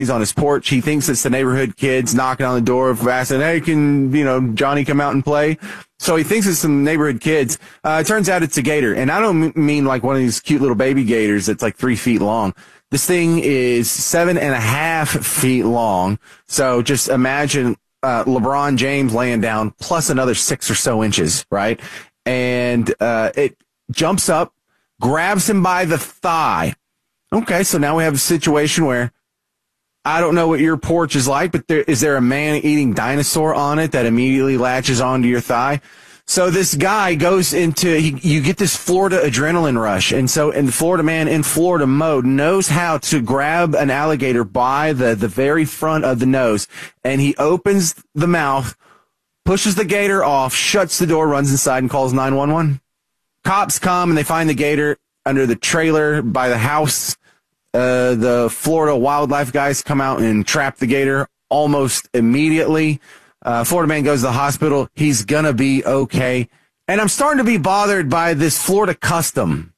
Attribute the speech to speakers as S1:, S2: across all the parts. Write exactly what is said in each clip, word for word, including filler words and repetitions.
S1: He's on his porch. He thinks it's the neighborhood kids knocking on the door, asking, hey, can, you know, Johnny come out and play? So he thinks it's some neighborhood kids. Uh, it turns out it's a gator. And I don't mean like one of these cute little baby gators that's like three feet long. This thing is seven and a half feet long. So just imagine uh, LeBron James laying down plus another six or so inches, right? And uh, it jumps up, grabs him by the thigh. Okay, so now we have a situation where I don't know what your porch is like, but there, is there a man-eating dinosaur on it that immediately latches onto your thigh? So this guy goes into, he, you get this Florida adrenaline rush. And so, and the Florida man in Florida mode knows how to grab an alligator by the, the very front of the nose. And he opens the mouth, pushes the gator off, shuts the door, runs inside, and calls nine one one. Cops come and they find the gator under the trailer by the house. Uh, the Florida wildlife guys come out and trap the gator almost immediately. Uh, Florida man goes to the hospital. He's gonna be okay. And I'm starting to be bothered by this Florida custom.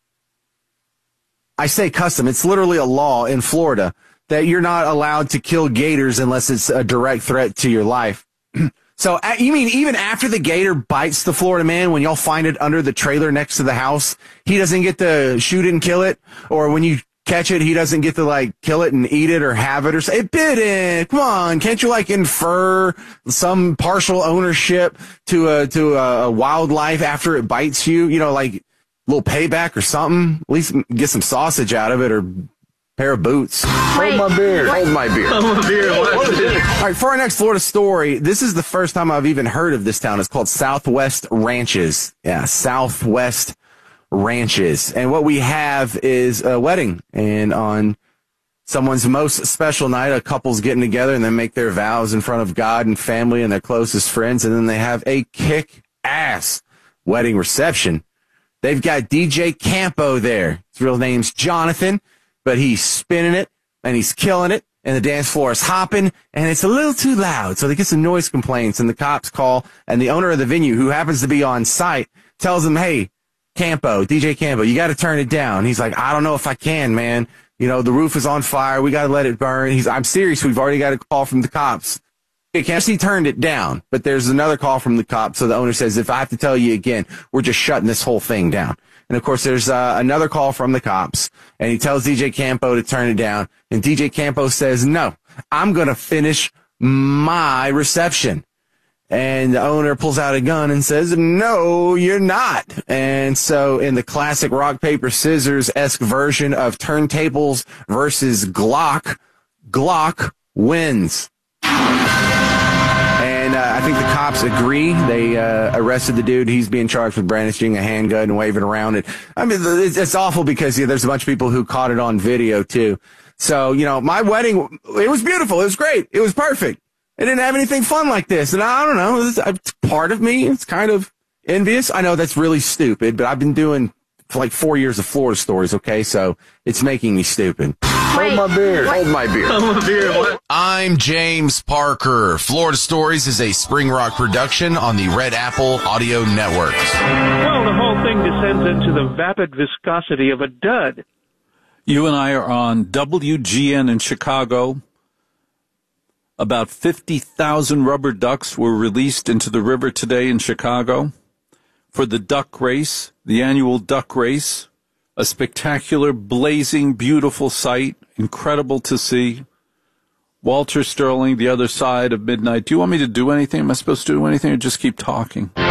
S1: I say custom. It's literally a law in Florida that you're not allowed to kill gators unless it's a direct threat to your life. So uh, you mean even after the gator bites the Florida man, when y'all find it under the trailer next to the house, he doesn't get to shoot it and kill it? Or when you catch it, he doesn't get to, like, kill it and eat it or have it or say, it bit it. Come on. Can't you, like, infer some partial ownership to a, to a, a wildlife after it bites you? You know, like, a little payback or something? At least get some sausage out of it or a pair of boots.
S2: Hold my beer. Hold my beer.
S3: Hold my beer.
S1: All right, for our next Florida story, this is the first time I've even heard of this town. It's called Southwest Ranches. Yeah, Southwest Ranches. And what we have is a wedding, and on someone's most special night, a couple's getting together and they make their vows in front of God and family and their closest friends, and then they have a kick-ass wedding reception. They've got D J Campo there. His real name's Jonathan, but he's spinning it and he's killing it, and the dance floor is hopping, and it's a little too loud, so they get some noise complaints, and the cops call, and the owner of the venue, who happens to be on site, tells them, hey, Campo, D J Campo, you got to turn it down. He's like, I don't know if I can, man. You know, the roof is on fire. We got to let it burn. He's, I'm serious. We've already got a call from the cops. He turned it down, but there's another call from the cops. So the owner says, if I have to tell you again, we're just shutting this whole thing down. And of course, there's uh, another call from the cops, and he tells D J Campo to turn it down. And D J Campo says, no, I'm going to finish my reception. And the owner pulls out a gun and says, no, you're not. And so in the classic rock, paper, scissors-esque version of turntables versus Glock, Glock wins. And uh, I think the cops agree. They uh, arrested the dude. He's being charged with brandishing a handgun and waving around it. I mean, it's, it's awful because yeah, there's a bunch of people who caught it on video, too. So, you know, my wedding, it was beautiful. It was great. It was perfect. I didn't have anything fun like this. And I don't know, it's, it's part of me. It's kind of envious. I know that's really stupid, but I've been doing for like four years of Florida stories, okay? So it's making me stupid.
S2: Hold my beer. Hold my beer.
S3: Hold my beer. What?
S4: I'm James Parker. Florida Stories is a Spring Rock production on the Red Apple Audio Network.
S5: Well, the whole thing descends into the vapid viscosity of a dud.
S6: You and I are on W G N in Chicago. About fifty thousand rubber ducks were released into the river today in Chicago for the duck race, the annual duck race, a spectacular, blazing, beautiful sight, incredible to see. Walter Sterling, the other side of midnight. Do you want me to do anything? Am I supposed to do anything or just keep talking?